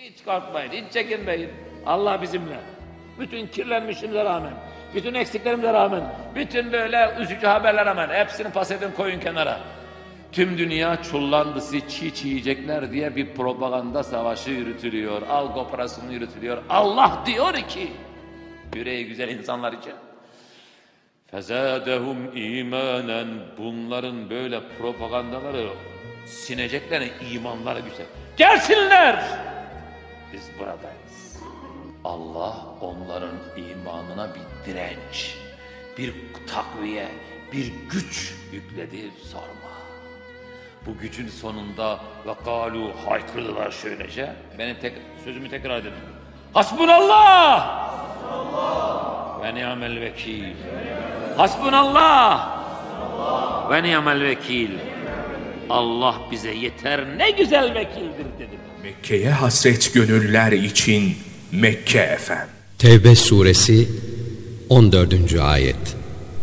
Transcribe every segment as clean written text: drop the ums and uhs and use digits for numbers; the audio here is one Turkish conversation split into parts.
Hiç korkmayın, hiç çekinmeyin. Allah bizimle. Bütün kirlenmişliğimize rağmen, bütün eksiklerimize rağmen, bütün böyle üzücü haberlere rağmen hepsini pas edin, koyun kenara. Tüm dünya çullandı, sizi çiğ yiyecekler diye bir propaganda savaşı yürütülüyor. Algı operasyonu yürütülüyor. Allah diyor ki, yüreği güzel insanlar için. فَزَادَهُمْ اِيمَانًا Bunların böyle propagandaları sineceklerine imanları güzel. Gelsinler! Biz buradayız. Allah onların imanına bir direnç, bir takviye, bir güç yükledi, sorma. Bu gücün sonunda وَقَالُوا haykırdılar şöylece. Benim sözümü tekrar edin. Hasbunallah! Ve ni'mel vekil. Hasbunallah! Ve ni'mel vekil. Allah bize yeter, ne güzel vekildir dedim. Mekke'ye hasret gönüller için Mekke FM. Tevbe suresi 14. ayet.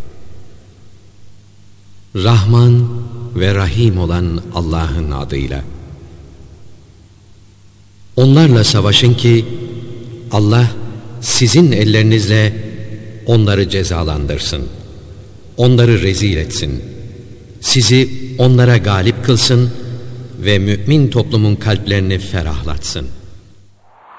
Rahman ve Rahim olan Allah'ın adıyla. Onlarla savaşın ki Allah sizin ellerinizle onları cezalandırsın. Onları rezil etsin. Sizi onlara galip kılsın ve mümin toplumun kalplerini ferahlatsın.